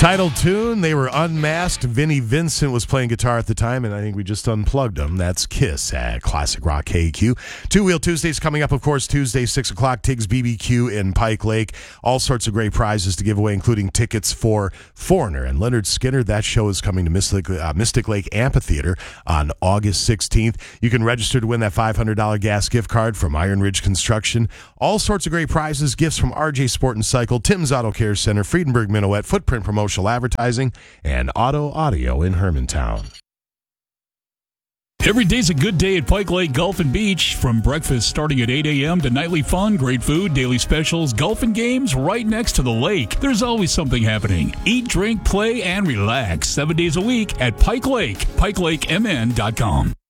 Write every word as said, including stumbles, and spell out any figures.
Title tune, they were unmasked. Vinnie Vincent was playing guitar at the time, and I think we just unplugged him. That's Kiss at Classic Rock K Q. Two Wheel Tuesdays coming up, of course, Tuesday, six o'clock, Tiggs B B Q in Pike Lake. All sorts of great prizes to give away, including tickets for Foreigner and Leonard Skinner. That show is coming to Mystic, uh, Mystic Lake Amphitheater on August sixteenth. You can register to win that five hundred dollars gas gift card from Iron Ridge Construction. All sorts of great prizes, gifts from R J Sport and Cycle, Tim's Auto Care Center, Friedenberg Minuet, Footprint Promotional Advertising, and Auto Audio in Hermantown. Every day's a good day at Pike Lake Golf and Beach. From breakfast starting at eight a.m. to nightly fun, great food, daily specials, golf and games right next to the lake. There's always something happening. Eat, drink, play, and relax seven days a week at Pike Lake. Pike Lake M N dot com.